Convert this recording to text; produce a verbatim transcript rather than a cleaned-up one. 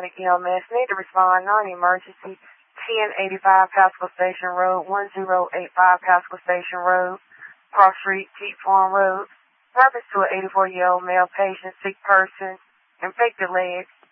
paramedic E M S. Need to respond non-emergency. ten eighty-five Pascal Station Road, one zero eight five Pascal Station Road, Cross Street, Peat Farm Road. Purpose to an eighty-four-year-old male patient, sick person, infected leg.